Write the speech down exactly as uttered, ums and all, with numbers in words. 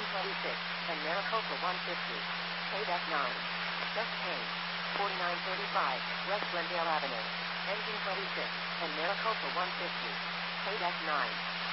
Engine twenty-six, and Maricopa one fifty. K nine. Just Kane. forty-nine thirty-five, West Glendale Avenue. Engine twenty-six, and Maricopa one fifty. K nine.